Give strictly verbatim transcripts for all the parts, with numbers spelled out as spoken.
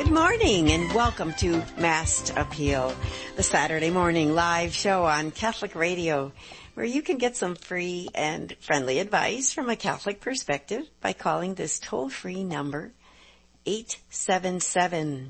Good morning and welcome to Mass Appeal, the Saturday morning live show on Catholic Radio, where you can get some free and friendly advice from a Catholic perspective by calling this toll-free number, eight seven seven,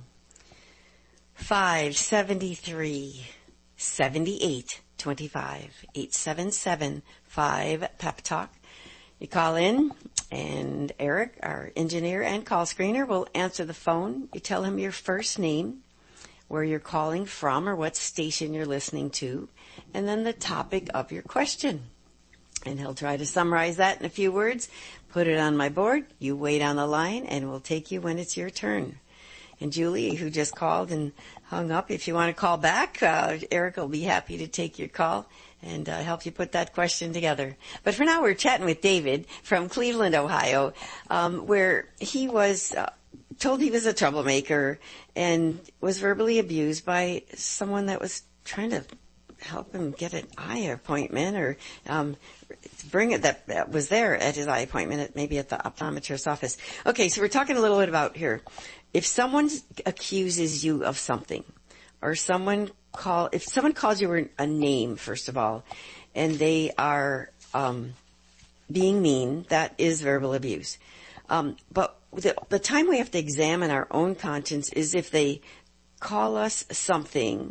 five seven three, seven eight two five, eight seven seven, five, Pep Talk. You call in, and Eric, our engineer and call screener, will answer the phone. You tell him your first name, where you're calling from or what station you're listening to, and then the topic of your question. And he'll try to summarize that in a few words, put it on my board. You wait on the line, and we'll take you when it's your turn. And Julie, who just called and hung up, if you want to call back, uh, Eric will be happy to take your call and uh, help you put that question together. But for now, we're chatting with David from Cleveland, Ohio, um, where he was uh, told he was a troublemaker and was verbally abused by someone that was trying to help him get an eye appointment or um, bring it that, that was there at his eye appointment, at, maybe at the optometrist's office. Okay, so we're talking a little bit about here. If someone accuses you of something, or someone call, if someone calls you a name, first of all, and they are um, being mean, that is verbal abuse. Um, but the, the time we have to examine our own conscience is if they call us something.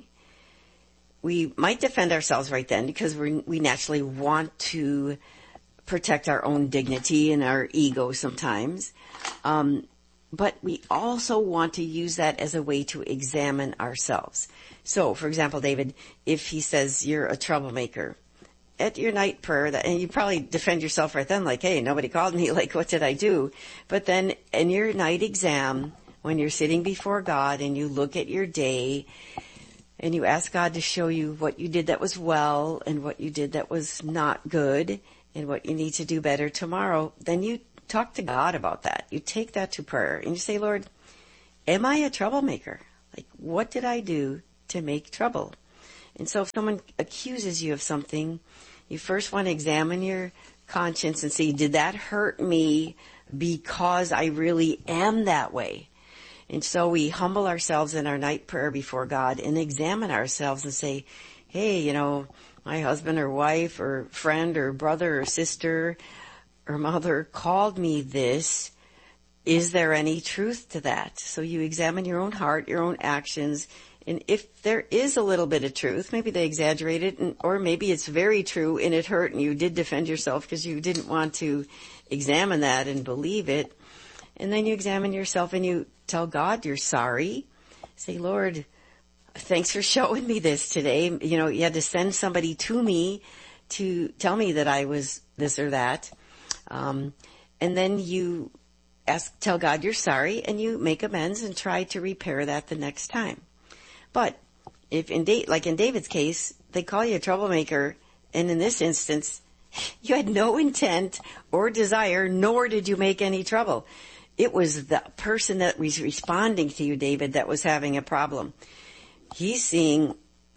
We might defend ourselves right then because we we naturally want to protect our own dignity and our ego sometimes. Um, but we also want to use that as a way to examine ourselves. So, for example, David, if he says you're a troublemaker at your night prayer, that, and you probably defend yourself right then, like, hey, nobody called me, like, what did I do? But then in your night exam, when you're sitting before God and you look at your day and you ask God to show you what you did that was well and what you did that was not good and what you need to do better tomorrow, then you talk to God about that. You take that to prayer and you say, Lord, am I a troublemaker? Like, what did I do to make trouble? And so if someone accuses you of something, you first want to examine your conscience and see, did that hurt me because I really am that way? And so we humble ourselves in our night prayer before God and examine ourselves and say, hey, you know, my husband or wife or friend or brother or sister or mother called me this. Is there any truth to that? So you examine your own heart, your own actions, and if there is a little bit of truth, maybe they exaggerated, and, or maybe it's very true and it hurt and you did defend yourself because you didn't want to examine that and believe it. And then you examine yourself and you tell God you're sorry. Say, Lord, thanks for showing me this today. You know, you had to send somebody to me to tell me that I was this or that. Um, and then you ask, tell God you're sorry, and you make amends and try to repair that the next time. But if in da- like in David's case, they call you a troublemaker, and in this instance, you had no intent or desire, nor did you make any trouble. It was the person that was responding to you, David, that was having a problem. He's seeing,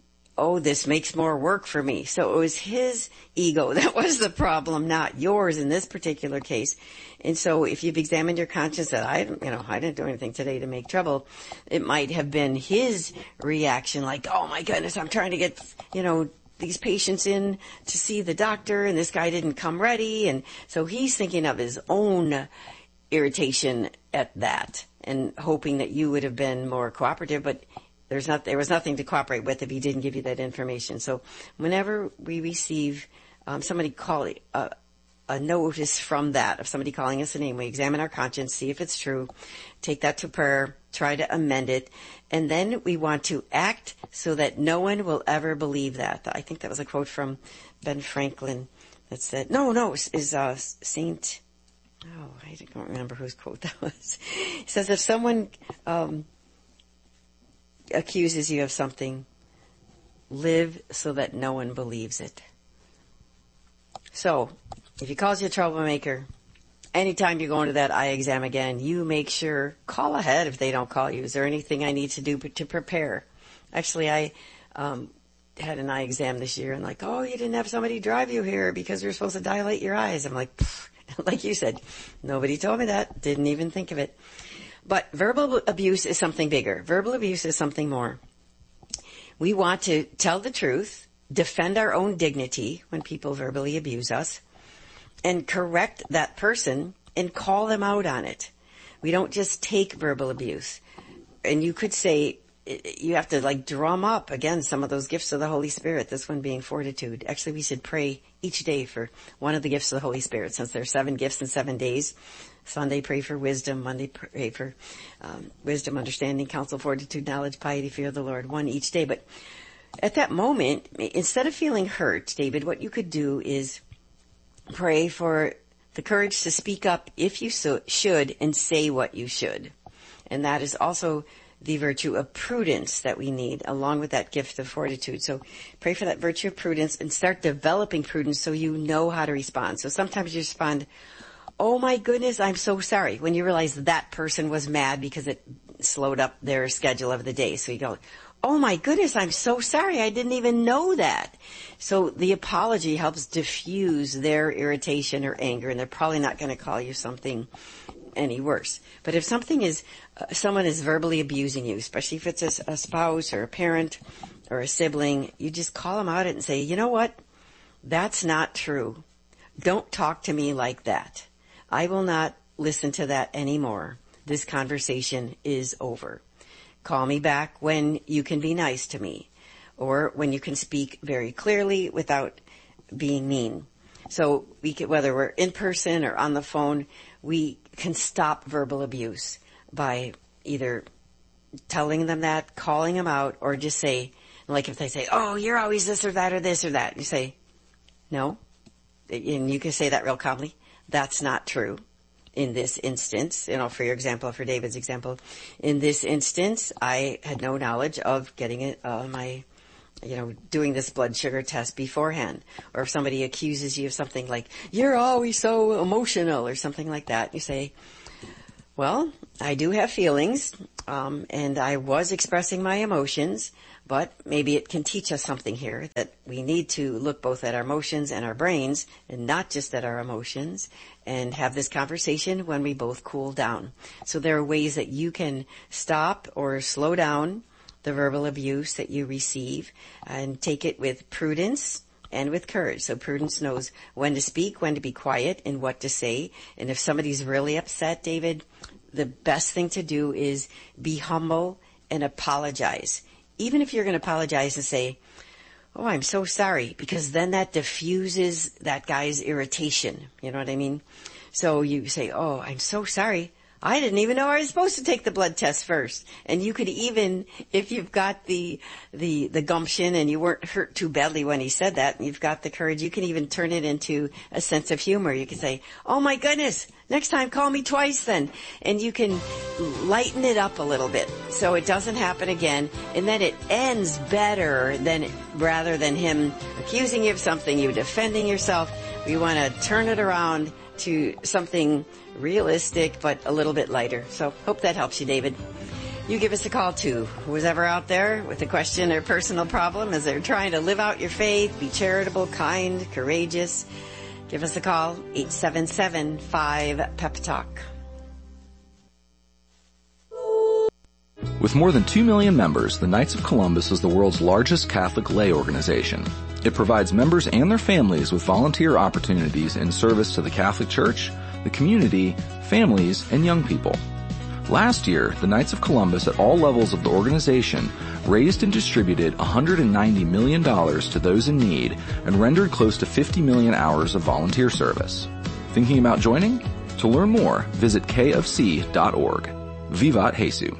oh, this makes more work for me. So it was his ego that was the problem, not yours in this particular case. And so if you've examined your conscience that I, you know, I didn't do anything today to make trouble, it might have been his reaction, like, oh my goodness, I'm trying to get, you know, these patients in to see the doctor and this guy didn't come ready. And so he's thinking of his own irritation at that and hoping that you would have been more cooperative, but there's not, there was nothing to cooperate with if he didn't give you that information. So whenever we receive um, somebody call uh, a notice from that, of somebody calling us a name, we examine our conscience, see if it's true, take that to prayer, try to amend it, and then we want to act so that no one will ever believe that. I think that was a quote from Ben Franklin that said, no, no, is uh, Saint, oh, I don't remember whose quote that was. He says, if someone um, accuses you of something, live so that no one believes it. So, if he calls you a troublemaker, anytime you go into that eye exam again, you make sure, call ahead if they don't call you. Is there anything I need to do to prepare? Actually, I um, had an eye exam this year and like, oh, you didn't have somebody drive you here because you're supposed to dilate your eyes. I'm like, like you said, nobody told me that. Didn't even think of it. But verbal abuse is something bigger. Verbal abuse is something more. We want to tell the truth, defend our own dignity when people verbally abuse us, and correct that person and call them out on it. We don't just take verbal abuse. And you could say, you have to like drum up, again, some of those gifts of the Holy Spirit, this one being fortitude. Actually, we should pray each day for one of the gifts of the Holy Spirit, since there are seven gifts in seven days. Sunday, pray for wisdom. Monday, pray for um, wisdom, understanding, counsel, fortitude, knowledge, piety, fear of the Lord, one each day. But at that moment, instead of feeling hurt, David, what you could do is pray for the courage to speak up if you so should and say what you should. And that is also the virtue of prudence that we need, along with that gift of fortitude. So pray for that virtue of prudence and start developing prudence so you know how to respond. So sometimes you respond, oh my goodness, I'm so sorry, when you realize that person was mad because it slowed up their schedule of the day. So you go, oh my goodness, I'm so sorry, I didn't even know that. So the apology helps diffuse their irritation or anger, and they're probably not going to call you something any worse. But if something is, uh, someone is verbally abusing you, especially if it's a, a spouse or a parent or a sibling, you just call them out and say, you know what? That's not true. Don't talk to me like that. I will not listen to that anymore. This conversation is over. Call me back when you can be nice to me, or when you can speak very clearly without being mean. So we can, whether we're in person or on the phone, we can stop verbal abuse by either telling them that, calling them out, or just say, like if they say, oh, you're always this or that or this or that, you say, no, and you can say that real calmly, that's not true. In this instance, you know, for your example, for David's example, in this instance, I had no knowledge of getting it, uh, my, you know, doing this blood sugar test beforehand. Or if somebody accuses you of something like, you're always so emotional or something like that, you say, well, I do have feelings, um, and I was expressing my emotions, but maybe it can teach us something here, that we need to look both at our emotions and our brains, and not just at our emotions, and have this conversation when we both cool down. So there are ways that you can stop or slow down the verbal abuse that you receive and take it with prudence and with courage. So prudence knows when to speak, when to be quiet, and what to say. And if somebody's really upset, David, the best thing to do is be humble and apologize. Even if you're going to apologize and say, oh, I'm so sorry, because then that diffuses that guy's irritation. You know what I mean? So you say, oh, I'm so sorry. I didn't even know I was supposed to take the blood test first. And you could even, if you've got the, the, the gumption and you weren't hurt too badly when he said that, and you've got the courage, you can even turn it into a sense of humor. You can say, oh my goodness, next time call me twice then. And you can lighten it up a little bit so it doesn't happen again. And then it ends better than, rather than him accusing you of something, you defending yourself. We want to turn it around to something realistic, but a little bit lighter. So hope that helps you, David. You give us a call too. Who's ever out there with a question or personal problem as they're trying to live out your faith, be charitable, kind, courageous, give us a call, eight seven seven, five, P E P Talk. With more than two million members, the Knights of Columbus is the world's largest Catholic lay organization. It provides members and their families with volunteer opportunities in service to the Catholic Church, the community, families, and young people. Last year, the Knights of Columbus at all levels of the organization raised and distributed one hundred ninety million dollars to those in need and rendered close to fifty million hours of volunteer service. Thinking about joining? To learn more, visit k f c dot org. Vivat Jesu.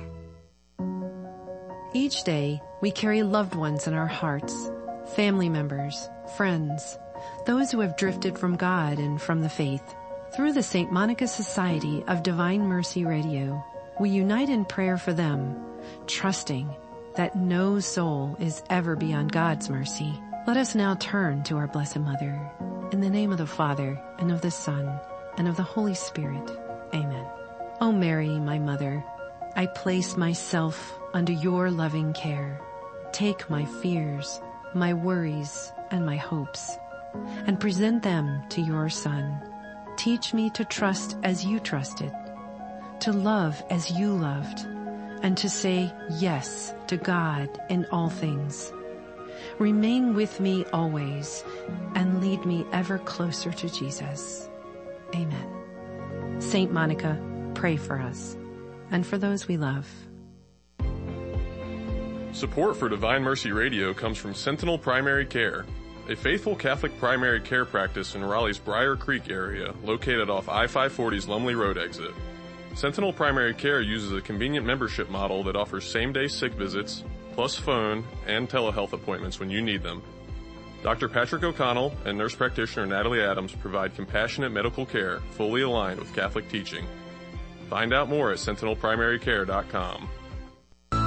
Each day, we carry loved ones in our hearts, family members, friends, those who have drifted from God and from the faith. Through the Saint Monica Society of Divine Mercy Radio, we unite in prayer for them, trusting that no soul is ever beyond God's mercy. Let us now turn to our Blessed Mother. In the name of the Father, and of the Son, and of the Holy Spirit. Amen. O Mary, my Mother, I place myself under your loving care. Take my fears, my worries, and my hopes, and present them to your Son. Teach me to trust as you trusted, to love as you loved, and to say yes to God in all things. Remain with me always and lead me ever closer to Jesus. Amen. Saint Monica, pray for us and for those we love. Support for Divine Mercy Radio comes from Sentinel Primary Care, a faithful Catholic primary care practice in Raleigh's Briar Creek area, located off I five forty's Lumley Road exit. Sentinel Primary Care uses a convenient membership model that offers same-day sick visits, plus phone and telehealth appointments when you need them. Doctor Patrick O'Connell and nurse practitioner Natalie Adams provide compassionate medical care fully aligned with Catholic teaching. Find out more at sentinel primary care dot com.